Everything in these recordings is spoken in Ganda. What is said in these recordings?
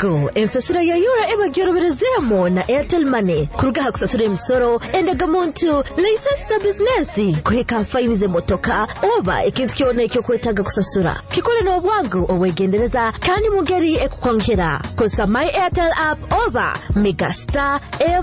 bwangu ensasiro ya yura ebagyoroberezemo na Airtel Money kurugaha kusasura emisoro endaga muntu license business kuheka fine motoka oba ikintu kyone cyo kwetaga kusasura kikole no bwangu owegendereza kandi mugeri ekukwankira kosa my Airtel app oba megastar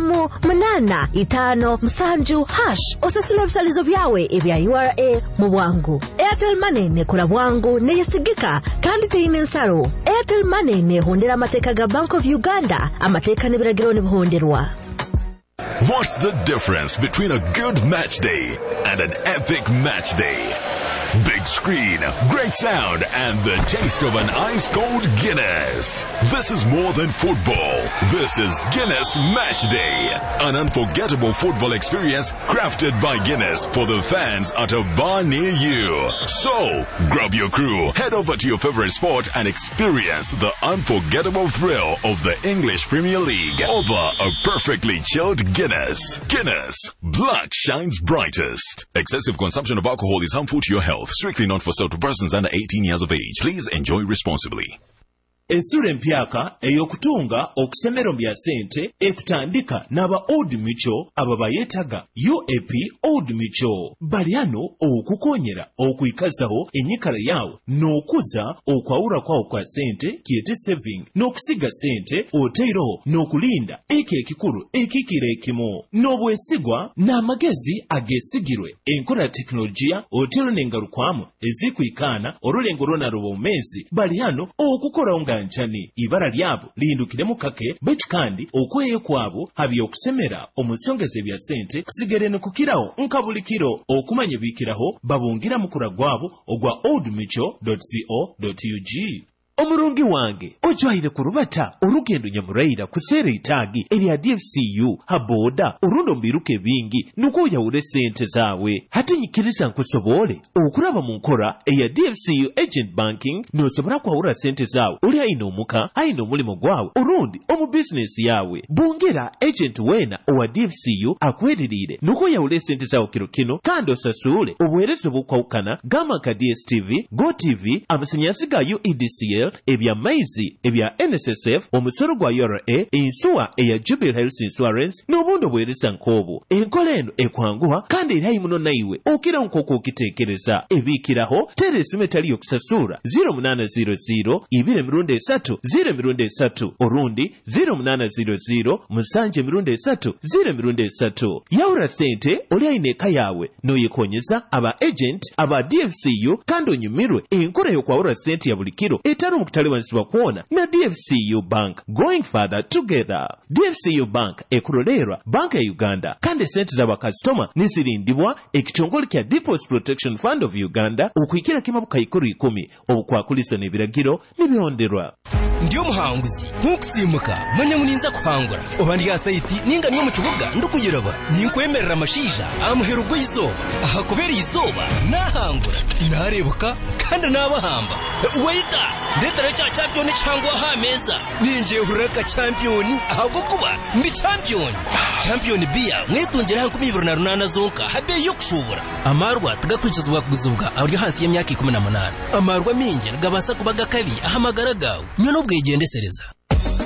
M855 # osasura ebisalizo byawe ebya URA mu bwangu. Airtel Money ne kula bwangu ne yesigika kandi teyine nsaro. Airtel Money ne hondera amateka ga Bank of Uganda amateka ne biragiro ne buhonderwa. What's the difference between a good match day and an epic match day? Big screen, great sound, and the taste of an ice-cold Guinness. This is more than football. This is Guinness Match Day. An unforgettable football experience crafted by Guinness for the fans at a bar near you. So, grab your crew, head over to your favorite sport and experience the unforgettable thrill of the English Premier League over a perfectly chilled Guinness. Guinness, black shines brightest. Excessive consumption of alcohol is harmful to your health. Strictly not for sale to persons under 18 years of age. Please enjoy responsibly. Ensura empyaka eyokutunga okusemero bya sente ekutandika n'aba Old Mutual ababa yetaga UAP Old Mutual baliano okukonyera okuyikazaho enyikala yawo n'okuza okwawula kwawo kwa sente kiyete saving n'okusiga sente oteiro n'okulinda ekikulu ekikira ekimo n'obwesigwa n'amagezi agesigirwe enkola teknolojia oteiro n'engalukwamu ezikwikana olulengo lwonalo omezi baliano okukola nchani ibara lyabo lindukiremu kake betu kandi okweyo kwabo habi okusemera omusongeze bya sente kusigerene kukiraho nkabulikiro okumanye bikiraho babungira mukura gwabo ogwa oldmutual.co.ug. Omurungi wange ojwaire kurubata urugendo nyamuraira kusera itagi erya DFCU haboda urundo mbiruke bingi nuko yaure sente zawe hatinyikiriza nkusobole okuraba mu nkora eya DFCU agent banking nosobora kwawura sente zawe uli aino muka aino mulimo gwawe urundi omu business yawe bungera agent wena owa DFCU akwedirire nuko yaure sente zawe kirokino kandi osasule obuwerezo bukwawukana gama ka DSTV GoTV amasanyasi ga UEDCL ebya maizi ebya NSSF omusoro gwa URA insuwa eya Jubilee Health Insurance n'obundo bweresa nkobo enkoleno ekwanguha kandi irayi muno naiwe okira nkoko okitekereza ebikiraho teresime taliyo kusasura 0800 233 orundi 0800 musanje 3 yaura sente oli aineka yawe noyekonyeza aba agent aba DFCU kandi onyumirwe enkora yokwawura sente ya bulikiro etaro mukutaliwanisibwa kuona na DFCU Bank going further together. DFCU Bank ekurolera banka ya Uganda kandi sente za bakastoma nisirindibwa ekitongole kya Deposit Protection Fund of Uganda ukwikira kimabuka 10 obukwakulisa n'ebiragiro nibironderwa. Ndiyo muhanguzi nkukusimuka manya muninza kuhangura obandi ya site ninga niyo mukibuga ndukuyiraba ninkwemerera amashija amuherugo izoba ahakubera izoba nahangura narebuka kandi nabahamba waita ndetara cha champion cyangwa hameza ninje huraka champion ahubwo kuba ndi champion bia mwetongera 28 zonka habe yo kushobora amarwa tugakwicizwa kuguzubwa abari hasi y'imyaka 18 amarwa minge gabasa kubaga kabi ahamagara gawe nyo bwegendesereza